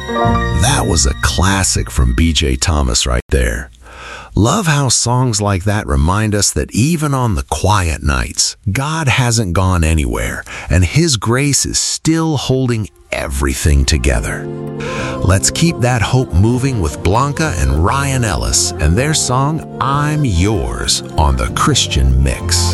That was a classic from B.J. Thomas right there. Love how songs like that remind us that even on the quiet nights, God hasn't gone anywhere, and His grace is still holding everything together. Let's keep that hope moving with Blanca and Ryan Ellis and their song, I'm Yours, on The Christian Mix.